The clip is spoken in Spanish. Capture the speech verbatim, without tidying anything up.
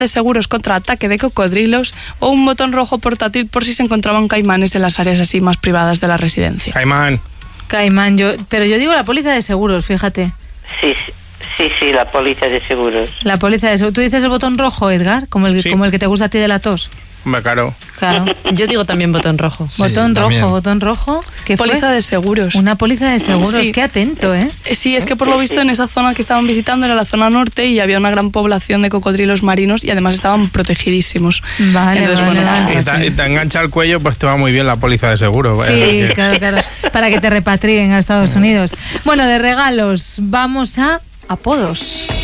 de seguros contra ataque de cocodrilos o un botón rojo portátil por si se encontraban caimanes en las áreas así más privadas de la residencia. Caimán. Caimán, yo, pero yo digo la póliza de seguros, fíjate. Sí, sí, sí, sí, la póliza de seguros. La póliza de seguros. ¿Tú dices el botón rojo, Edgar? Como el, Sí. como el que te gusta a ti de la tos. Hombre, claro. Claro. Yo digo también botón rojo. Sí, botón también. rojo, botón rojo. ¿Qué fue? Póliza de seguros. Una póliza de seguros. Sí. Qué atento, ¿eh? Eh, Sí, es que por lo visto en esa zona que estaban visitando era la zona norte y había una gran población de cocodrilos marinos y además estaban protegidísimos. Vale, Entonces, vale, bueno, vale. Y te, y te engancha el cuello, pues te va muy bien la póliza de seguro. vaya, Sí, que- claro, claro. Para que te repatrien a Estados Unidos. Bueno, de regalos, vamos a apodos.